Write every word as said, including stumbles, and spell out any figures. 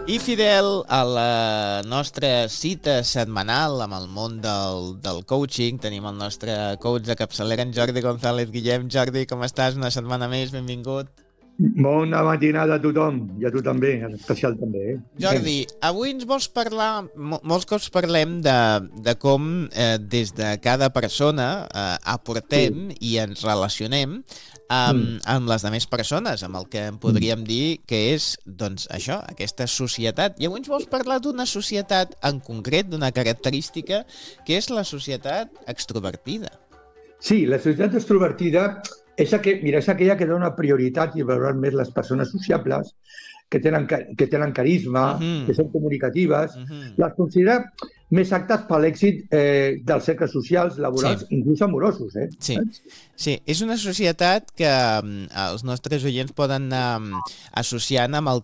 I fidel a la nostra cita setmanal amb el món del, del coaching, tenim el nostre coach de capçalera, en Jordi González. Guillem, Jordi, com estàs? Una setmana més, benvingut. Bona matinada a tothom, i a tu també, en especial també. Eh? Jordi, avui ens vols parlar, molts cops parlem de, de com eh, des de cada persona eh, aportem sí. i ens relacionem amb, mm. amb les demés persones, amb el que en podríem mm. dir que és, doncs, això, aquesta societat. I avui ens vols parlar d'una societat en concret, d'una característica, que és la societat extrovertida. Sí, la societat extrovertida és, aqu... Mira, és aquella que dona prioritat i valorar més les persones sociables, que tenen, que tenen carisma, uh-huh. que són comunicatives, uh-huh. les considera més actes per l'èxit eh, dels cercles socials, laborals, sí. inclús amorosos. Eh? Sí. sí, és una societat que um, els nostres oients poden anar um, associant amb el